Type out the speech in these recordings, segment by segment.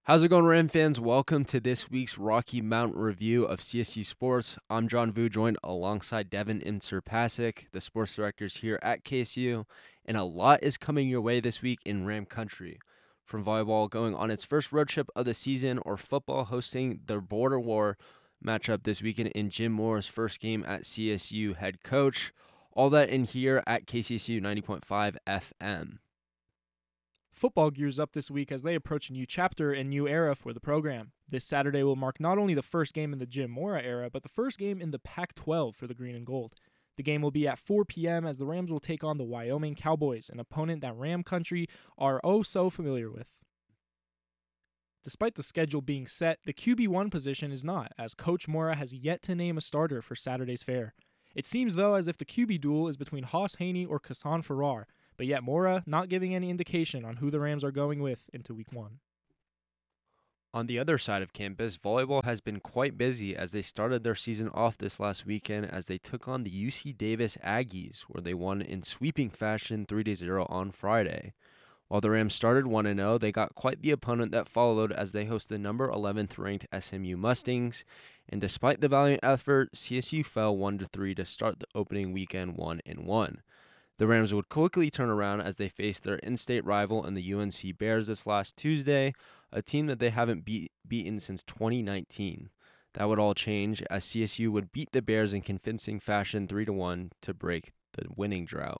How's it going, Ram fans? Welcome to this week's Rocky Mountain review of CSU Sports. I'm John Vu, joined alongside Devin Imser-Pasick, the sports directors here at KSU, and a lot is coming your way this week in Ram Country. From volleyball going on its first road trip of the season, or football hosting the Border War matchup this weekend in Jim Mora's first game at CSU head coach. All that in here at KCSU 90.5 FM. Football gears up this week as they approach a new chapter and new era for the program. This Saturday will mark not only the first game in the Jim Mora era, but the first game in the Pac-12 for the Green and Gold. The game will be at 4 p.m. as the Rams will take on the Wyoming Cowboys, an opponent that Ram Country are oh so familiar with. Despite the schedule being set, the QB1 position is not, as Coach Mora has yet to name a starter for Saturday's fair. It seems, though, as if the QB duel is between Haas Haney or Kassan Farrar, but yet Mora not giving any indication on who the Rams are going with into Week 1. On the other side of campus, volleyball has been quite busy as they started their season off this last weekend as they took on the UC Davis Aggies, where they won in sweeping fashion 3-0 on Friday. While the Rams started 1-0, they got quite the opponent that followed as they host the number 11th ranked SMU Mustangs, and despite the valiant effort, CSU fell 1-3 to start the opening weekend 1-1. The Rams would quickly turn around as they faced their in-state rival in the UNC Bears this last Tuesday, a team that they haven't beaten since 2019. That would all change as CSU would beat the Bears in convincing fashion 3-1 to break the winning drought.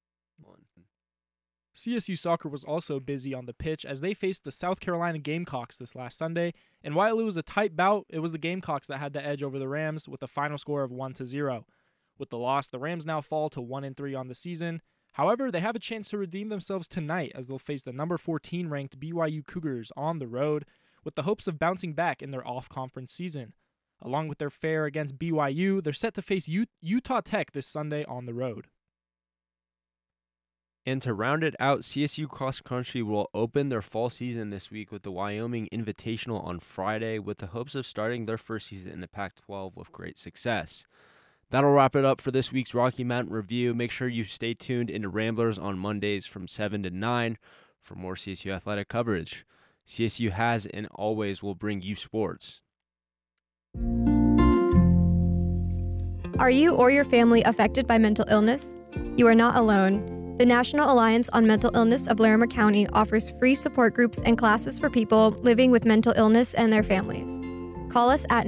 CSU soccer was also busy on the pitch as they faced the South Carolina Gamecocks this last Sunday, and while it was a tight bout, it was the Gamecocks that had the edge over the Rams with a final score of 1-0. With the loss, the Rams now fall to 1-3 on the season. However, they have a chance to redeem themselves tonight as they'll face the number 14 ranked BYU Cougars on the road, with the hopes of bouncing back in their off-conference season. Along with their fare against BYU, they're set to face Utah Tech this Sunday on the road. And to round it out, CSU Cross Country will open their fall season this week with the Wyoming Invitational on Friday, with the hopes of starting their first season in the Pac-12 with great success. That'll wrap it up for this week's Rocky Mountain Review. Make sure you stay tuned into Ramblers on Mondays from 7 to 9 for more CSU athletic coverage. CSU has and always will bring you sports. Are you or your family affected by mental illness? You are not alone. The National Alliance on Mental Illness of Larimer County offers free support groups and classes for people living with mental illness and their families. Call us at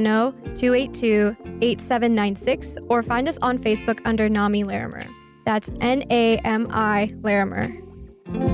970-282-8796 or find us on Facebook under NAMI Larimer. That's NAMI Larimer.